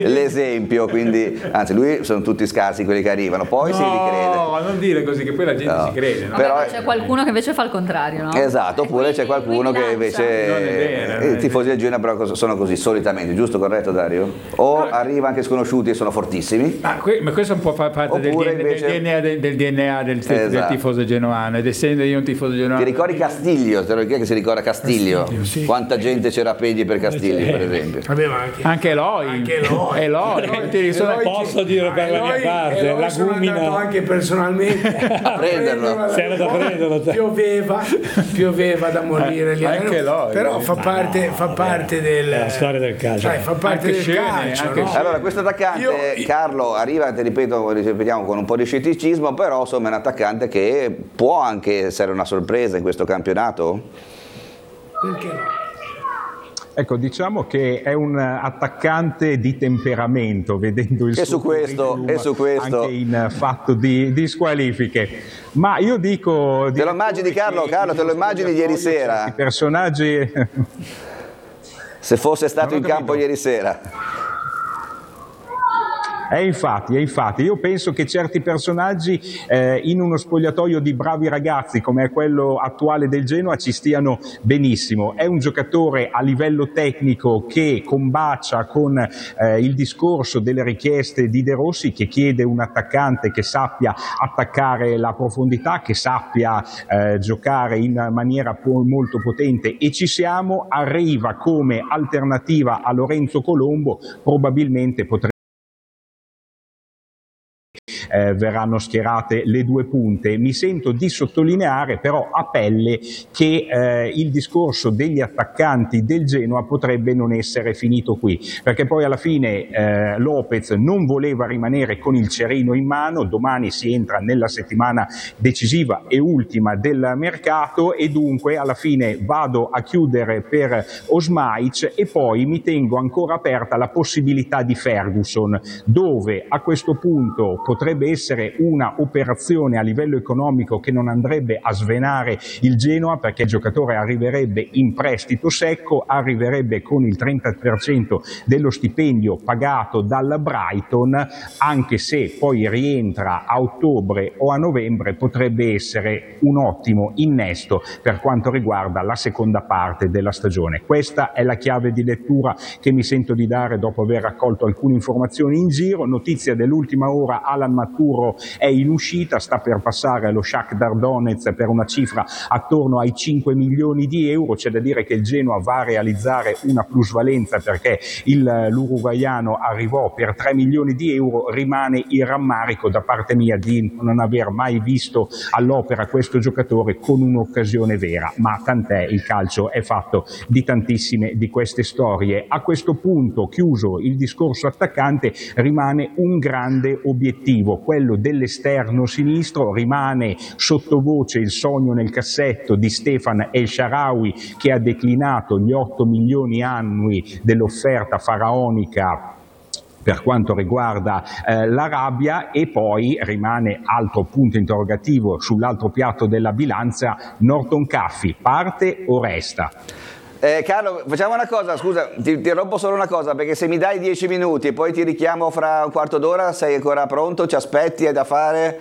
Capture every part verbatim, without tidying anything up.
l'esempio, quindi anzi lui sono tutti scarsi quelli che arrivano, poi no, si ricrede. No, non dire così che poi la gente no. si crede. No? Però c'è qualcuno che invece fa il contrario, no? Esatto, oppure c'è qualcuno che invece non è vero, i tifosi del Genoa però sono così solitamente, giusto, corretto Dario? O no. arriva anche sconosciuti e sono fortissimi. Ma, que ma questo un po' fa parte del D N A, invece... del D N A del, del, D N A del, esatto. del tifoso genoano, ed essendo io un tifoso genoano. Ti ricordi Castiglio? Te lo ricordi che si ricorda Castiglio? Castiglio sì. Quanta gente c'era a piedi per Castiglio, per esempio. Vabbè, ma anche, anche Eloi. Anche Eloi. Eloi. Eloi. Sono... Posso dire per la mia parte, Eloi la gumina. Anche personalmente a prenderlo. C'era da prenderlo. Pioveva, pioveva da morire lì. Anche Eloi. Però fa parte, fa parte del... la storia del calcio. Sai, fa parte anche del scene, calcio. No? Allora, questo attaccante, io, io... Carlo, arriva, ti ripeto, ripetiamo, con un po' di scetticismo, però insomma è un attaccante che può anche essere una sorpresa in questo campionato? Perché no? Ecco, diciamo che è un attaccante di temperamento, vedendo il e suo su questo, e su questo. anche in fatto di, di squalifiche. Ma io dico... Te lo immagini Carlo? Carlo, te lo immagini ieri sera? I personaggi... Se fosse stato in campo ieri sera. E infatti, e infatti, io penso che certi personaggi eh, in uno spogliatoio di bravi ragazzi come è quello attuale del Genoa ci stiano benissimo. È un giocatore a livello tecnico che combacia con eh, il discorso delle richieste di De Rossi, che chiede un attaccante che sappia attaccare la profondità, che sappia eh, giocare in maniera po molto potente, e ci siamo. Arriva come alternativa a Lorenzo Colombo, probabilmente potrebbe Eh, verranno schierate le due punte. Mi sento di sottolineare però a pelle che eh, il discorso degli attaccanti del Genoa potrebbe non essere finito qui, perché poi alla fine eh, Lopez non voleva rimanere con il cerino in mano. Domani si entra nella settimana decisiva e ultima del mercato e dunque alla fine vado a chiudere per Osmaic e poi mi tengo ancora aperta la possibilità di Ferguson, dove a questo punto potrebbe essere una operazione a livello economico che non andrebbe a svenare il Genoa, perché il giocatore arriverebbe in prestito secco, arriverebbe con il trenta per cento dello stipendio pagato dal Brighton, anche se poi rientra a ottobre o a novembre potrebbe essere un ottimo innesto per quanto riguarda la seconda parte della stagione. Questa è la chiave di lettura che mi sento di dare dopo aver raccolto alcune informazioni in giro. Notizia dell'ultima ora: Alan Maturo è in uscita, sta per passare allo Shakhtar Donetsk per una cifra attorno ai cinque milioni di euro. C'è da dire che il Genoa va a realizzare una plusvalenza perché l'uruguaiano arrivò per tre milioni di euro. Rimane il rammarico da parte mia di non aver mai visto all'opera questo giocatore con un'occasione vera, ma tant'è, il calcio è fatto di tantissime di queste storie. A questo punto, chiuso il discorso attaccante, rimane un grande obiettivo, quello dell'esterno sinistro. Rimane sottovoce il sogno nel cassetto di Stefan El Shaarawy, che ha declinato gli otto milioni annui dell'offerta faraonica per quanto riguarda eh, l'Arabia, e poi rimane altro punto interrogativo sull'altro piatto della bilancia: Norton Caffey, parte o resta? Eh, Carlo, facciamo una cosa, scusa, ti, ti rompo solo una cosa, perché se mi dai dieci minuti e poi ti richiamo fra un quarto d'ora, sei ancora pronto, ci aspetti, hai da fare?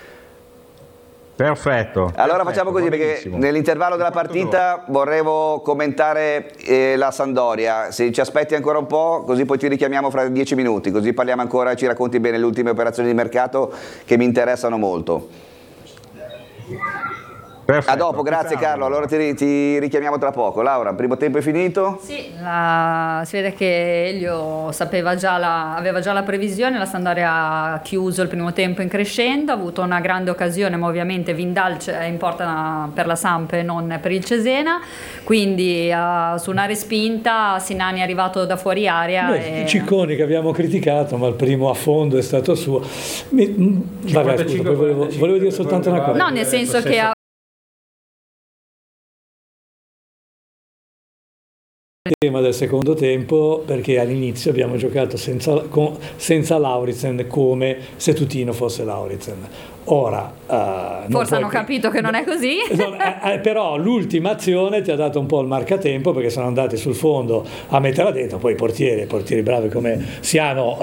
Perfetto. Allora perfetto, facciamo così, perché nell'intervallo della partita vorrei commentare eh, la Sampdoria. Se ci aspetti ancora un po', così poi ti richiamiamo fra dieci minuti, così parliamo ancora e ci racconti bene le ultime operazioni di mercato che mi interessano molto. Perfetto, a dopo, grazie Carlo, allora ti, ti richiamiamo tra poco. Laura, primo tempo è finito? Sì, la, si vede che Elio sapeva già la, aveva già la previsione. La Sampdoria ha chiuso il primo tempo in crescendo, ha avuto una grande occasione, ma ovviamente Vindal è in porta per la Samp e non per il Cesena, quindi uh, su una respinta Sinani è arrivato da fuori area. Beh, e... Cicconi che abbiamo criticato, ma il primo a fondo è stato suo. Mi, vabbè, scusa, volevo, volevo dire soltanto una cosa. No, nel senso che il tema del secondo tempo, perché all'inizio abbiamo giocato senza, con, senza Lauritsen, come se Tutino fosse Lauritsen. Ora uh, forse hanno che, capito che non è così, no, eh, però l'ultima azione ti ha dato un po' il marcatempo, perché sono andati sul fondo a metterla dentro. Poi i portieri, portieri bravi come Siano